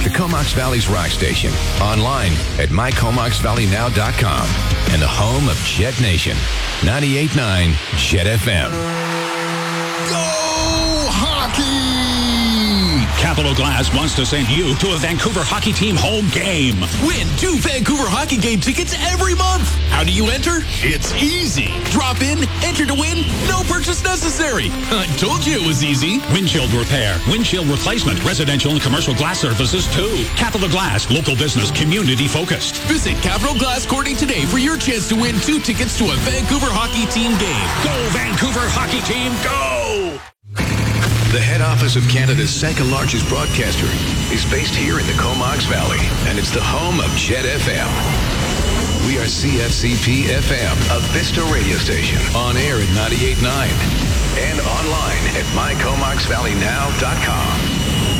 the Comox Valley's rock station. Online at mycomoxvalleynow.com. And the home of Jet Nation. 98.9 Jet FM. Go Hockey! Capital Glass wants to send you to a Vancouver hockey team home game. Win 2 Vancouver hockey game tickets every month. How do you enter? It's easy. Drop in, enter to win, no purchase necessary. I told you it was easy. Windshield repair, windshield replacement, residential and commercial glass services too. Capital Glass, local business, community focused. Visit Capital Glass Courting today for your chance to win 2 tickets to a Vancouver hockey team game. Go Vancouver hockey team, go! The head office of Canada's second largest broadcaster is based here in the Comox Valley, and it's the home of Jet FM. We are CFCP FM, a Vista radio station, on air at 98.9 and online at mycomoxvalleynow.com.